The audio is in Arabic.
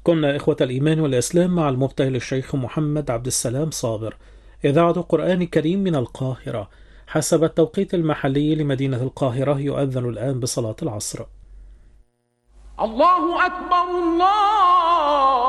كنا إخوة الإيمان والإسلام مع المبتهل الشيخ محمد عبد السلام صابر، إذاعة قرآن كريم من القاهرة. حسب التوقيت المحلي لمدينة القاهرة يؤذن الآن بصلاة العصر. الله أكبر الله